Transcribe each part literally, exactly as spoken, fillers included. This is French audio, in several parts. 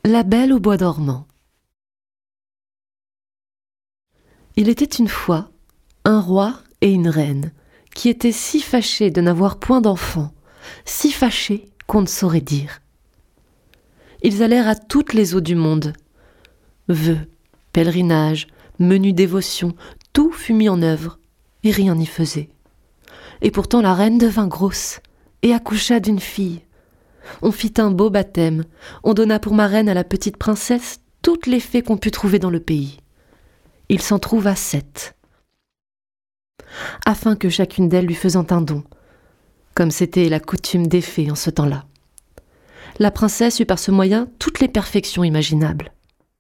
La Belle au bois dormant. Il était une fois un roi et une reine qui étaient si fâchés de n'avoir point d'enfants, si fâchés qu'on ne saurait dire. Ils allèrent à toutes les eaux du monde. Vœux, pèlerinages, menues dévotions, tout fut mis en œuvre, et rien n'y faisait. Et pourtant la reine devint grosse et accoucha d'une fille. On fit un beau baptême, on donna pour marraine à la petite princesse toutes les fées qu'on put trouver dans le pays. Il s'en trouva sept, afin que chacune d'elles lui faisant un don, comme c'était la coutume des fées en ce temps-là. La princesse eut par ce moyen toutes les perfections imaginables.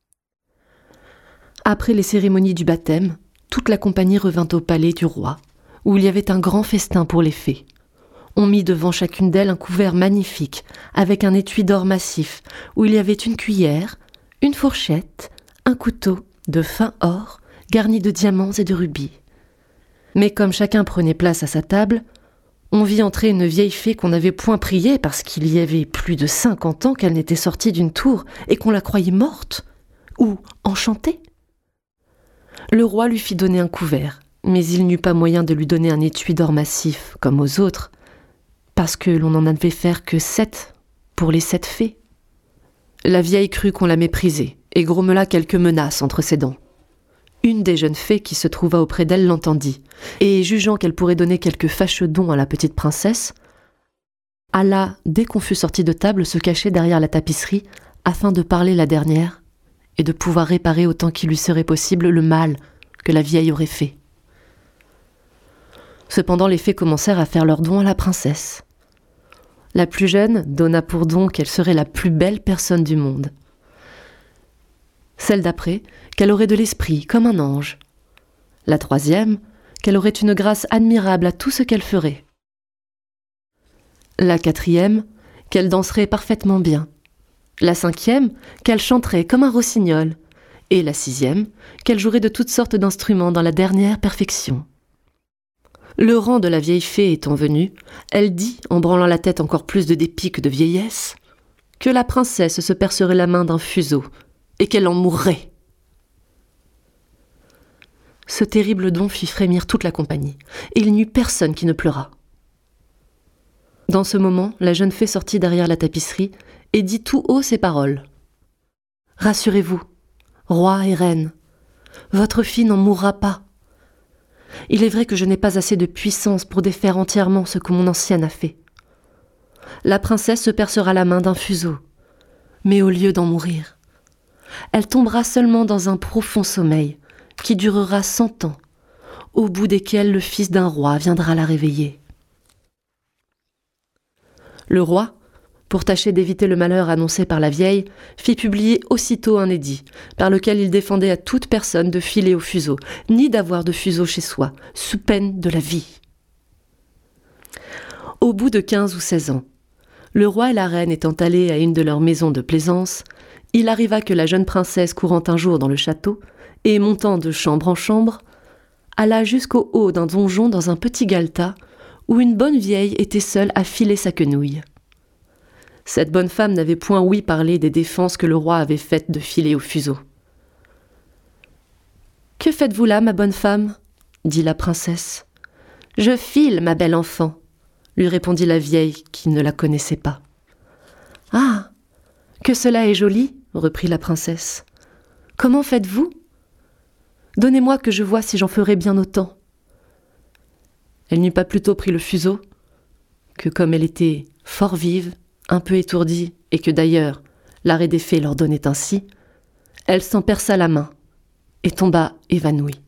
Après les cérémonies du baptême, toute la compagnie revint au palais du roi, où il y avait un grand festin pour les fées. On mit devant chacune d'elles un couvert magnifique, avec un étui d'or massif, où il y avait une cuillère, une fourchette, un couteau de fin or, garni de diamants et de rubis. Mais comme chacun prenait place à sa table, on vit entrer une vieille fée qu'on n'avait point priée parce qu'il y avait plus de cinquante ans qu'elle n'était sortie d'une tour et qu'on la croyait morte ou enchantée. Le roi lui fit donner un couvert, mais il n'eut pas moyen de lui donner un étui d'or massif comme aux autres, parce que l'on n'en avait faire que sept pour les sept fées. La vieille crut qu'on la méprisait et grommela quelques menaces entre ses dents. Une des jeunes fées qui se trouva auprès d'elle l'entendit, et jugeant qu'elle pourrait donner quelques fâcheux dons à la petite princesse, alla, dès qu'on fut sorti de table, se cacher derrière la tapisserie, afin de parler la dernière, et de pouvoir réparer autant qu'il lui serait possible le mal que la vieille aurait fait. Cependant les fées commencèrent à faire leurs dons à la princesse. La plus jeune donna pour don qu'elle serait la plus belle personne du monde. Celle d'après, qu'elle aurait de l'esprit comme un ange. La troisième, qu'elle aurait une grâce admirable à tout ce qu'elle ferait. La quatrième, qu'elle danserait parfaitement bien. La cinquième, qu'elle chanterait comme un rossignol. Et la sixième, qu'elle jouerait de toutes sortes d'instruments dans la dernière perfection. Le rang de la vieille fée étant venu, elle dit, en branlant la tête encore plus de dépit que de vieillesse, que la princesse se percerait la main d'un fuseau et qu'elle en mourrait. Ce terrible don fit frémir toute la compagnie, et il n'y eut personne qui ne pleura. Dans ce moment, la jeune fée sortit derrière la tapisserie et dit tout haut ces paroles. « Rassurez-vous, roi et reine, votre fille n'en mourra pas. Il est vrai que je n'ai pas assez de puissance pour défaire entièrement ce que mon ancienne a fait. La princesse se percera la main d'un fuseau, mais au lieu d'en mourir, elle tombera seulement dans un profond sommeil qui durera cent ans, au bout desquels le fils d'un roi viendra la réveiller. » Le roi, pour tâcher d'éviter le malheur annoncé par la vieille, fit publier aussitôt un édit, par lequel il défendait à toute personne de filer au fuseau, ni d'avoir de fuseau chez soi, sous peine de la vie. Au bout de quinze ou seize ans, le roi et la reine étant allés à une de leurs maisons de plaisance, il arriva que la jeune princesse courant un jour dans le château, et montant de chambre en chambre, alla jusqu'au haut d'un donjon dans un petit galetas, où une bonne vieille était seule à filer sa quenouille. Cette bonne femme n'avait point ouï parler des défenses que le roi avait faites de filer au fuseau. « Que faites-vous là, ma bonne femme ?» dit la princesse. « Je file, ma belle enfant, » lui répondit la vieille qui ne la connaissait pas. « Ah, que cela est joli !» reprit la princesse. « Comment faites-vous ? Donnez-moi que je vois si j'en ferai bien autant. » Elle n'eut pas plutôt pris le fuseau que, comme elle était fort vive, un peu étourdie, et que d'ailleurs l'arrêt des fées leur donnait ainsi, elle s'en perça la main et tomba évanouie.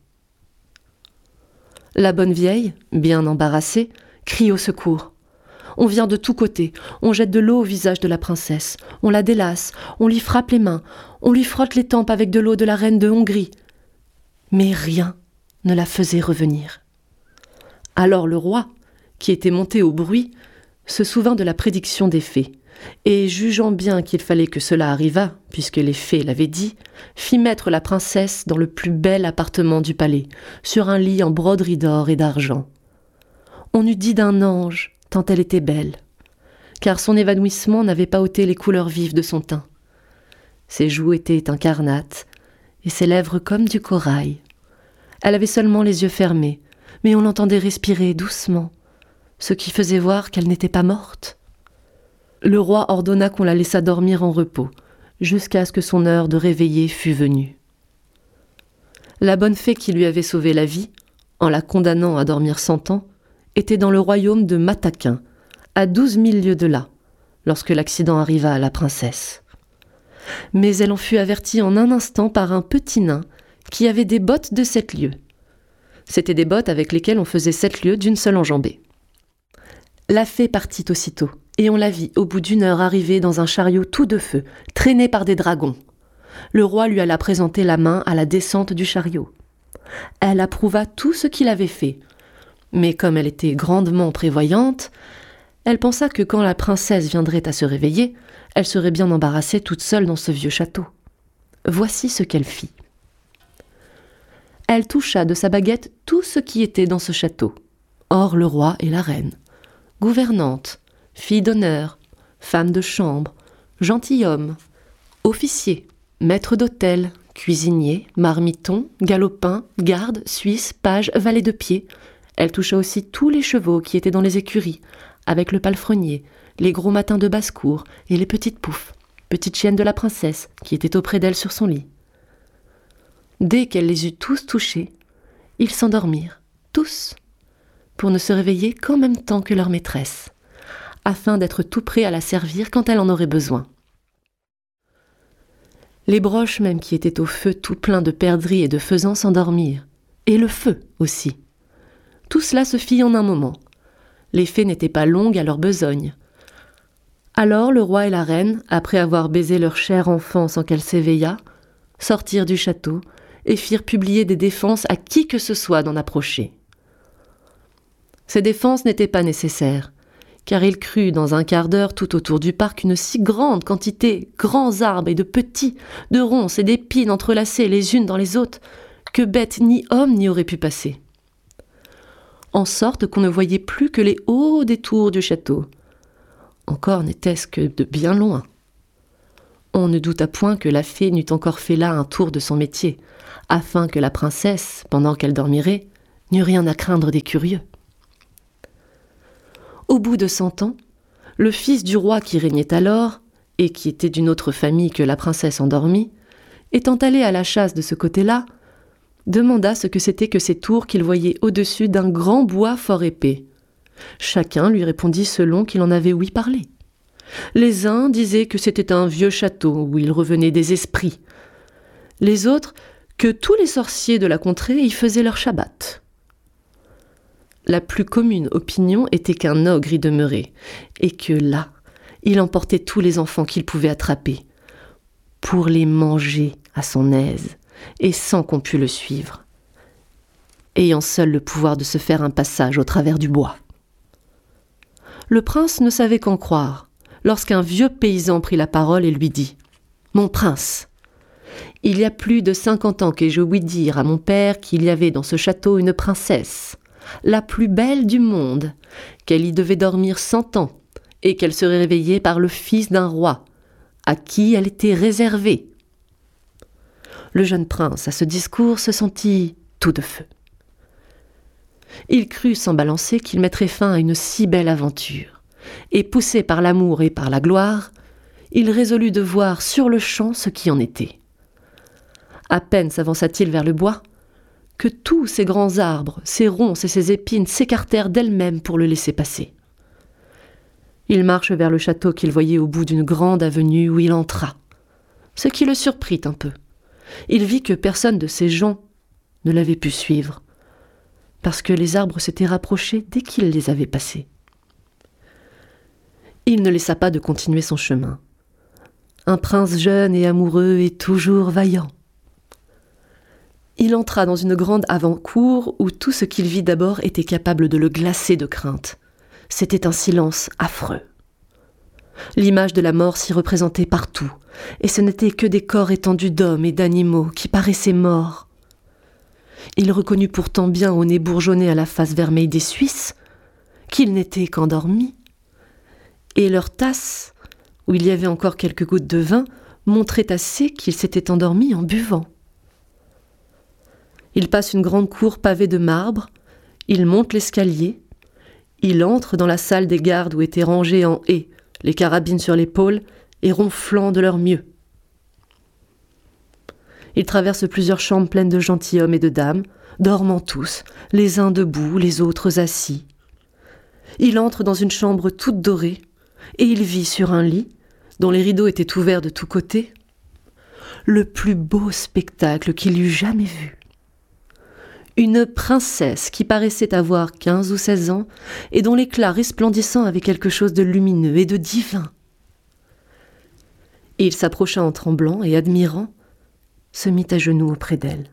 La bonne vieille, bien embarrassée, crie au secours. On vient de tous côtés, on jette de l'eau au visage de la princesse, on la délace, on lui frappe les mains, on lui frotte les tempes avec de l'eau de la reine de Hongrie. Mais rien ne la faisait revenir. Alors le roi, qui était monté au bruit, se souvint de la prédiction des fées, et jugeant bien qu'il fallait que cela arrivât, puisque les fées l'avaient dit, fit mettre la princesse dans le plus bel appartement du palais, sur un lit en broderie d'or et d'argent. On eût dit d'un ange, tant elle était belle, car son évanouissement n'avait pas ôté les couleurs vives de son teint. Ses joues étaient incarnates, et ses lèvres comme du corail. Elle avait seulement les yeux fermés, mais on l'entendait respirer doucement, ce qui faisait voir qu'elle n'était pas morte. Le roi ordonna qu'on la laissât dormir en repos, jusqu'à ce que son heure de réveiller fût venue. La bonne fée qui lui avait sauvé la vie, en la condamnant à dormir cent ans, était dans le royaume de Mataquin, à douze mille lieues de là, lorsque l'accident arriva à la princesse. Mais elle en fut avertie en un instant par un petit nain qui avait des bottes de sept lieues. C'étaient des bottes avec lesquelles on faisait sept lieues d'une seule enjambée. La fée partit aussitôt, et on la vit au bout d'une heure arriver dans un chariot tout de feu, traîné par des dragons. Le roi lui alla présenter la main à la descente du chariot. Elle approuva tout ce qu'il avait fait, mais comme elle était grandement prévoyante, elle pensa que quand la princesse viendrait à se réveiller, elle serait bien embarrassée toute seule dans ce vieux château. Voici ce qu'elle fit. Elle toucha de sa baguette tout ce qui était dans ce château. Or le roi et la reine, gouvernante, fille d'honneur, femme de chambre, gentilhomme, officier, maître d'hôtel, cuisinier, marmiton, galopin, garde, suisse, page, valet de pied. Elle toucha aussi tous les chevaux qui étaient dans les écuries, avec le palefrenier, les gros matins de basse-cour et les petites poufs, petites chiennes de la princesse qui étaient auprès d'elle sur son lit. Dès qu'elle les eut tous touchés, ils s'endormirent, tous, pour ne se réveiller qu'en même temps que leur maîtresse, afin d'être tout prêts à la servir quand elle en aurait besoin. Les broches même qui étaient au feu tout pleins de perdrix et de faisans s'endormirent, et le feu aussi. Tout cela se fit en un moment. Les fées n'étaient pas longues à leur besogne. Alors le roi et la reine, après avoir baisé leur cher enfant sans qu'elle s'éveillât, sortirent du château et firent publier des défenses à qui que ce soit d'en approcher. Ces défenses n'étaient pas nécessaires, car il crut dans un quart d'heure tout autour du parc une si grande quantité, grands arbres et de petits, de ronces et d'épines entrelacées les unes dans les autres, que bête ni homme n'y aurait pu passer. En sorte qu'on ne voyait plus que les hauts des tours du château. Encore n'était-ce que de bien loin. On ne douta point que la fée n'eût encore fait là un tour de son métier, afin que la princesse, pendant qu'elle dormirait, n'eût rien à craindre des curieux. Au bout de cent ans, le fils du roi qui régnait alors, et qui était d'une autre famille que la princesse endormie, étant allé à la chasse de ce côté-là, demanda ce que c'était que ces tours qu'il voyait au-dessus d'un grand bois fort épais. Chacun lui répondit selon qu'il en avait ouï parler. Les uns disaient que c'était un vieux château où il revenait des esprits. Les autres, que tous les sorciers de la contrée y faisaient leur Shabbat. La plus commune opinion était qu'un ogre y demeurait, et que là, il emportait tous les enfants qu'il pouvait attraper, pour les manger à son aise, et sans qu'on pût le suivre, ayant seul le pouvoir de se faire un passage au travers du bois. Le prince ne savait qu'en croire, lorsqu'un vieux paysan prit la parole et lui dit « Mon prince, il y a plus de cinquante ans que je ouïs dire à mon père qu'il y avait dans ce château une princesse, la plus belle du monde, qu'elle y devait dormir cent ans, et qu'elle serait réveillée par le fils d'un roi, à qui elle était réservée. » Le jeune prince, à ce discours, se sentit tout de feu. Il crut sans balancer qu'il mettrait fin à une si belle aventure, et poussé par l'amour et par la gloire, il résolut de voir sur le champ ce qui en était. À peine s'avança-t-il vers le bois, que tous ces grands arbres, ces ronces et ces épines s'écartèrent d'elles-mêmes pour le laisser passer. Il marche vers le château qu'il voyait au bout d'une grande avenue où il entra, ce qui le surprit un peu. Il vit que personne de ces gens ne l'avait pu suivre, parce que les arbres s'étaient rapprochés dès qu'il les avait passés. Il ne laissa pas de continuer son chemin. Un prince jeune et amoureux et toujours vaillant. Il entra dans une grande avant-cour où tout ce qu'il vit d'abord était capable de le glacer de crainte. C'était un silence affreux. L'image de la mort s'y représentait partout, et ce n'étaient que des corps étendus d'hommes et d'animaux qui paraissaient morts. Il reconnut pourtant bien au nez bourgeonné à la face vermeille des Suisses qu'ils n'étaient qu'endormis, et leur tasse, où il y avait encore quelques gouttes de vin, montrait assez qu'il s'était endormi en buvant. Il passe une grande cour pavée de marbre, il monte l'escalier, il entre dans la salle des gardes où étaient rangés en haie, les carabines sur l'épaule et ronflant de leur mieux. Il traverse plusieurs chambres pleines de gentilshommes et de dames, dormant tous, les uns debout, les autres assis. Il entre dans une chambre toute dorée, et il vit sur un lit, dont les rideaux étaient ouverts de tous côtés, le plus beau spectacle qu'il eût jamais vu. Une princesse qui paraissait avoir quinze ou seize ans, et dont l'éclat resplendissant avait quelque chose de lumineux et de divin. Il s'approcha en tremblant et admirant, se mit à genoux auprès d'elle.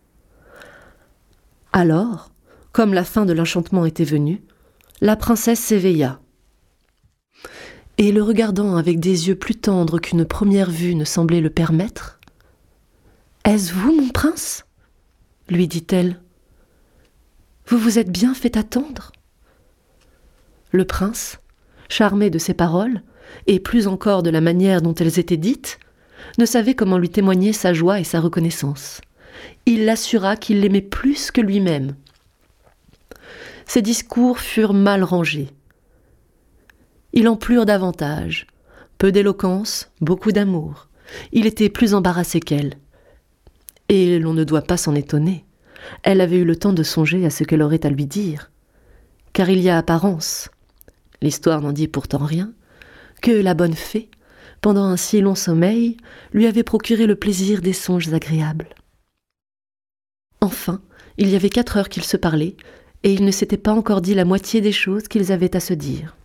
Alors, comme la fin de l'enchantement était venue, la princesse s'éveilla. Et le regardant avec des yeux plus tendres qu'une première vue ne semblait le permettre, « Est-ce vous, mon prince ?» lui dit-elle. « Vous vous êtes bien fait attendre ?» Le prince, charmé de ces paroles, et plus encore de la manière dont elles étaient dites, ne savait comment lui témoigner sa joie et sa reconnaissance. Il l'assura qu'il l'aimait plus que lui-même. Ses discours furent mal rangés. Ils en plurent davantage. Peu d'éloquence, beaucoup d'amour. Il était plus embarrassé qu'elle. Et l'on ne doit pas s'en étonner. Elle avait eu le temps de songer à ce qu'elle aurait à lui dire. Car il y a apparence, l'histoire n'en dit pourtant rien, que la bonne fée, pendant un si long sommeil, lui avait procuré le plaisir des songes agréables. Enfin, il y avait quatre heures qu'ils se parlaient, et ils ne s'étaient pas encore dit la moitié des choses qu'ils avaient à se dire.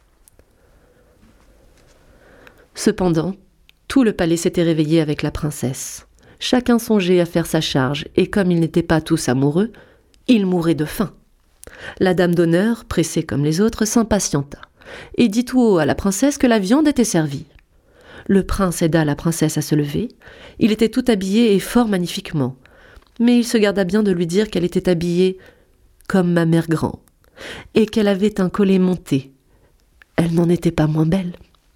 Cependant, tout le palais s'était réveillé avec la princesse. Chacun songeait à faire sa charge, et comme ils n'étaient pas tous amoureux, ils mouraient de faim. La dame d'honneur, pressée comme les autres, s'impatienta, et dit tout haut à la princesse que la viande était servie. Le prince aida la princesse à se lever. Il était tout habillé et fort magnifiquement, mais il se garda bien de lui dire qu'elle était habillée comme ma mère grand, et qu'elle avait un collet monté. Elle n'en était pas moins belle.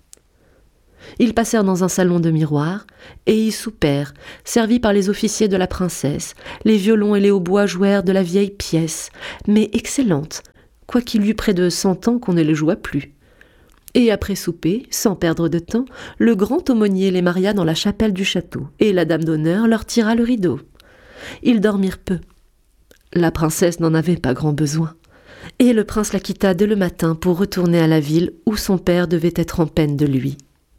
Ils passèrent dans un salon de miroirs, et y soupèrent, servis par les officiers de la princesse. Les violons et les hautbois jouèrent de la vieille pièce, mais excellente, quoiqu'il y eût près de cent ans qu'on ne les joua plus. Et après souper, sans perdre de temps, le grand aumônier les maria dans la chapelle du château, et la dame d'honneur leur tira le rideau. Ils dormirent peu. La princesse n'en avait pas grand besoin, et le prince la quitta dès le matin pour retourner à la ville où son père devait être en peine de lui.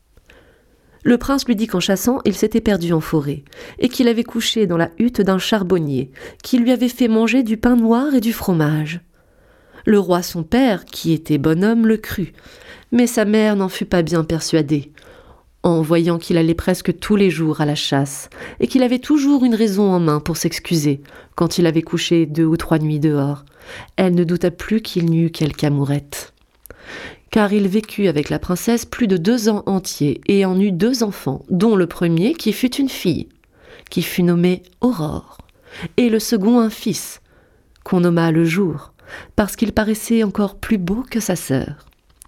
Le prince lui dit qu'en chassant, il s'était perdu en forêt, et qu'il avait couché dans la hutte d'un charbonnier, qui lui avait fait manger du pain noir et du fromage. Le roi son père, qui était bonhomme, le crut, mais sa mère n'en fut pas bien persuadée. En voyant qu'il allait presque tous les jours à la chasse, et qu'il avait toujours une raison en main pour s'excuser, quand il avait couché deux ou trois nuits dehors, elle ne douta plus qu'il n'y eût quelque amourette. Car il vécut avec la princesse plus de deux ans entiers, et en eut deux enfants, dont le premier qui fut une fille, qui fut nommée Aurore, et le second un fils, qu'on nomma le Jour, parce qu'il paraissait encore plus beau que sa sœur.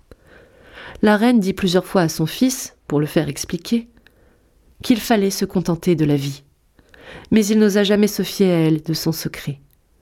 La reine dit plusieurs fois à son fils, pour le faire expliquer, qu'il fallait se contenter de la vie. Mais il n'osa jamais se fier à elle de son secret.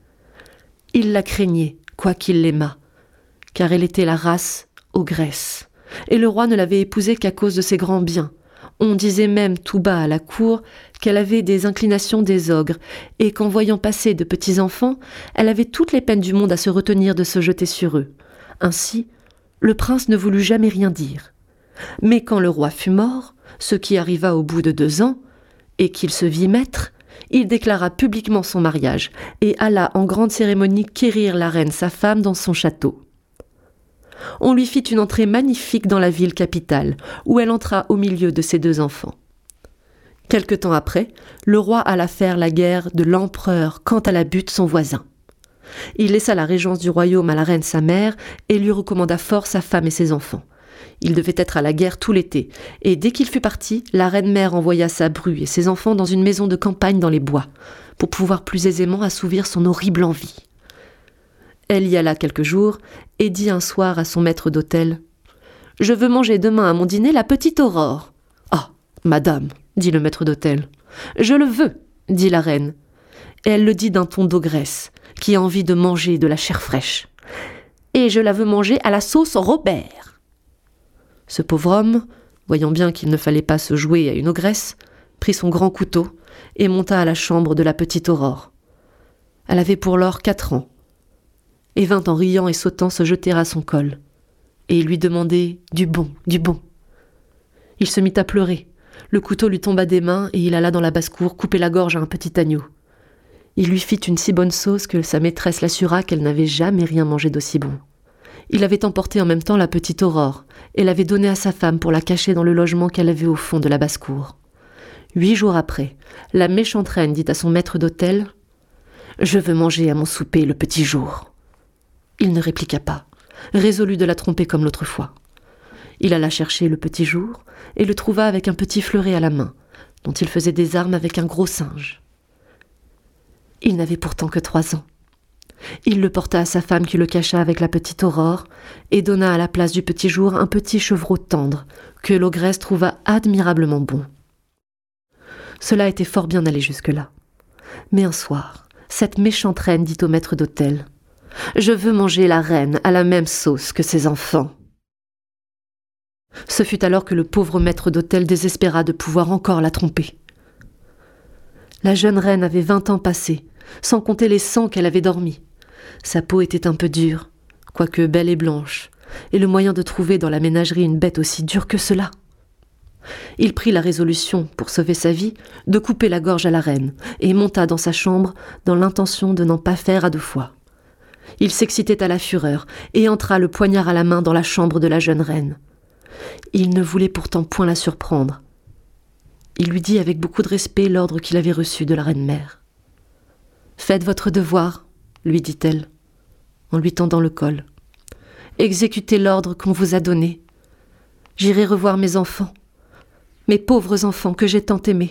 Il la craignait, quoiqu'il l'aimât, car elle était la race ogresse, et le roi ne l'avait épousée qu'à cause de ses grands biens. On disait même tout bas à la cour qu'elle avait des inclinations des ogres, et qu'en voyant passer de petits enfants, elle avait toutes les peines du monde à se retenir de se jeter sur eux. Ainsi, le prince ne voulut jamais rien dire. Mais quand le roi fut mort, ce qui arriva au bout de deux ans, et qu'il se vit maître, il déclara publiquement son mariage, et alla en grande cérémonie quérir la reine sa femme dans son château. On lui fit une entrée magnifique dans la ville capitale, où elle entra au milieu de ses deux enfants. Quelque temps après, le roi alla faire la guerre de l'empereur quant à la butte son voisin. Il laissa la régence du royaume à la reine sa mère et lui recommanda fort sa femme et ses enfants. Il devait être à la guerre tout l'été, et dès qu'il fut parti, la reine-mère envoya sa bru et ses enfants dans une maison de campagne dans les bois, pour pouvoir plus aisément assouvir son horrible envie. Elle y alla quelques jours, et dit un soir à son maître d'hôtel « Je veux manger demain à mon dîner la petite Aurore. »« Ah, madame, dit le maître d'hôtel. « Je le veux !» dit la reine. Et elle le dit d'un ton d'ogresse, qui a envie de manger de la chair fraîche. « Et je la veux manger à la sauce Robert !» Ce pauvre homme, voyant bien qu'il ne fallait pas se jouer à une ogresse, prit son grand couteau et monta à la chambre de la petite Aurore. Elle avait pour lors quatre ans, et vint en riant et sautant se jeter à son col, et lui demander du bon, du bon. Il se mit à pleurer, le couteau lui tomba des mains et il alla dans la basse-cour couper la gorge à un petit agneau. Il lui fit une si bonne sauce que sa maîtresse l'assura qu'elle n'avait jamais rien mangé d'aussi bon. Il avait emporté en même temps la petite Aurore et l'avait donnée à sa femme pour la cacher dans le logement qu'elle avait au fond de la basse-cour. Huit jours après, la méchante reine dit à son maître d'hôtel « Je veux manger à mon souper le petit jour ». Il ne répliqua pas, résolu de la tromper comme l'autre fois. Il alla chercher le petit jour et le trouva avec un petit fleuret à la main, dont il faisait des armes avec un gros singe. Il n'avait pourtant que trois ans. Il le porta à sa femme qui le cacha avec la petite Aurore et donna à la place du petit jour un petit chevreau tendre que l'ogresse trouva admirablement bon. Cela était fort bien allé jusque-là. Mais un soir, cette méchante reine dit au maître d'hôtel « Je veux manger la reine à la même sauce que ses enfants. » Ce fut alors que le pauvre maître d'hôtel désespéra de pouvoir encore la tromper. La jeune reine avait vingt ans passés, sans compter les cent qu'elle avait dormis. Sa peau était un peu dure, quoique belle et blanche, et le moyen de trouver dans la ménagerie une bête aussi dure que cela. Il prit la résolution, pour sauver sa vie, de couper la gorge à la reine, et monta dans sa chambre dans l'intention de n'en pas faire à deux fois. Il s'excitait à la fureur, et entra le poignard à la main dans la chambre de la jeune reine. Il ne voulait pourtant point la surprendre. Il lui dit avec beaucoup de respect l'ordre qu'il avait reçu de la reine-mère. « Faites votre devoir, » lui dit-elle, en lui tendant le col. « Exécutez l'ordre qu'on vous a donné. J'irai revoir mes enfants, mes pauvres enfants que j'ai tant aimés. »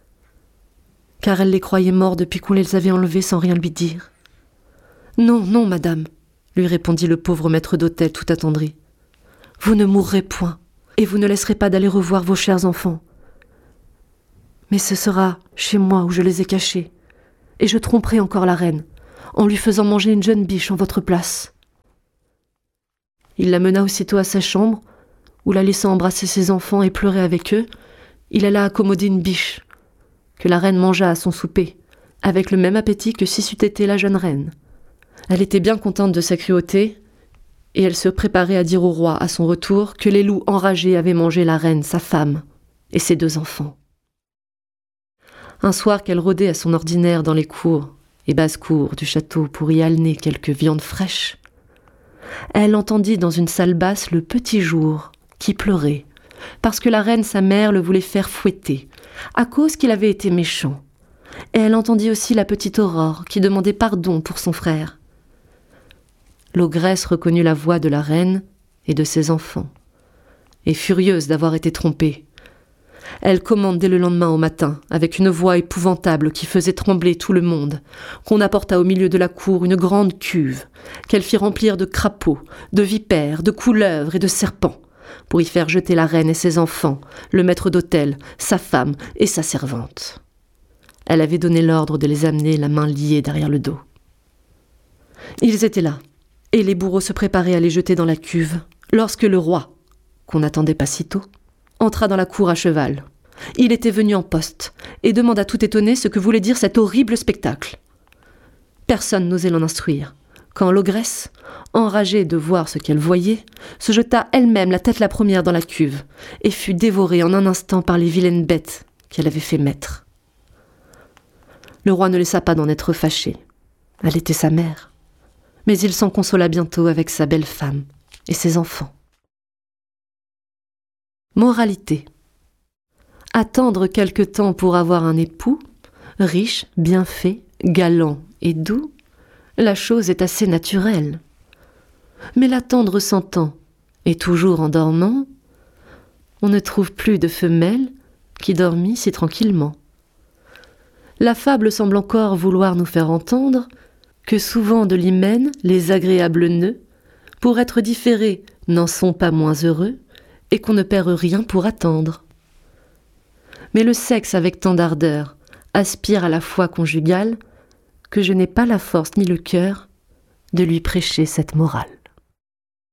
Car elle les croyait morts depuis qu'on les avait enlevés sans rien lui dire. « Non, non, madame, » lui répondit le pauvre maître d'hôtel tout attendri. « Vous ne mourrez point, et vous ne laisserez pas d'aller revoir vos chers enfants. Mais ce sera chez moi où je les ai cachés, et je tromperai encore la reine, en lui faisant manger une jeune biche en votre place. » Il la mena aussitôt à sa chambre, où la laissant embrasser ses enfants et pleurer avec eux, il alla accommoder une biche, que la reine mangea à son souper, avec le même appétit que si c'eût été la jeune reine. Elle était bien contente de sa cruauté, et elle se préparait à dire au roi, à son retour, que les loups enragés avaient mangé la reine, sa femme, et ses deux enfants. Un soir qu'elle rôdait à son ordinaire dans les cours et basses-cours du château pour y âner quelques viandes fraîches, elle entendit dans une salle basse le petit jour qui pleurait, parce que la reine, sa mère, le voulait faire fouetter, à cause qu'il avait été méchant. Et elle entendit aussi la petite Aurore qui demandait pardon pour son frère. L'ogresse reconnut la voix de la reine et de ses enfants, et furieuse d'avoir été trompée, elle commande dès le lendemain au matin, avec une voix épouvantable qui faisait trembler tout le monde, qu'on apporta au milieu de la cour une grande cuve, qu'elle fit remplir de crapauds, de vipères, de couleuvres et de serpents, pour y faire jeter la reine et ses enfants, le maître d'hôtel, sa femme et sa servante. Elle avait donné l'ordre de les amener la main liée derrière le dos. Ils étaient là, et les bourreaux se préparaient à les jeter dans la cuve, lorsque le roi, qu'on n'attendait pas si tôt, entra dans la cour à cheval. Il était venu en poste, et demanda tout étonné ce que voulait dire cet horrible spectacle. Personne n'osait l'en instruire, quand l'ogresse, enragée de voir ce qu'elle voyait, se jeta elle-même la tête la première dans la cuve, et fut dévorée en un instant par les vilaines bêtes qu'elle avait fait mettre. Le roi ne laissa pas d'en être fâché. Elle était sa mère. Mais il s'en consola bientôt avec sa belle femme et ses enfants. Moralité. Attendre quelque temps pour avoir un époux, riche, bien fait, galant et doux, la chose est assez naturelle. Mais l'attendre cent ans, et toujours en dormant, on ne trouve plus de femelle qui dormit si tranquillement. La fable semble encore vouloir nous faire entendre que souvent de l'hymen les agréables nœuds, pour être différés, n'en sont pas moins heureux, et qu'on ne perd rien pour attendre. mais le sexe avec tant d'ardeur aspire à la foi conjugale que je n'ai pas la force ni le cœur de lui prêcher cette morale.